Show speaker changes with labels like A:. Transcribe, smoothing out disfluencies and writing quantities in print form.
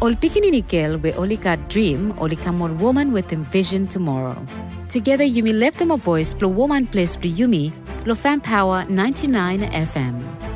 A: Ol pikininikel we olika dream olikamol woman with envision tomorrow. Together you may lift them a voice plo woman place pli yumi lo fan power 99 FM.